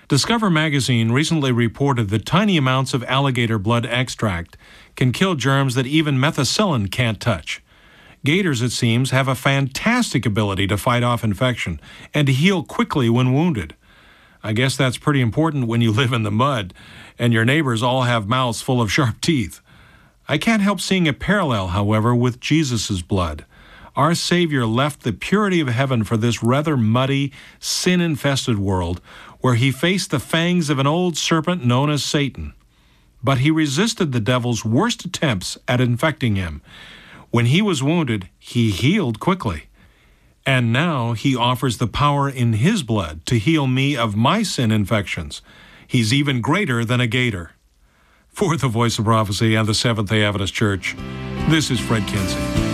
Discover magazine recently reported that tiny amounts of alligator blood extract can kill germs that even methicillin can't touch. Gators, it seems, have a fantastic ability to fight off infection and to heal quickly when wounded. I guess that's pretty important when you live in the mud and your neighbors all have mouths full of sharp teeth. I can't help seeing a parallel, however, with Jesus' blood. Our Savior left the purity of heaven for this rather muddy, sin-infested world where he faced the fangs of an old serpent known as Satan. But he resisted the devil's worst attempts at infecting him. When he was wounded, he healed quickly. And now he offers the power in his blood to heal me of my sin infections. He's even greater than a gator. For the Voice of Prophecy and the Seventh-day Adventist Church, this is Fred Kinsey.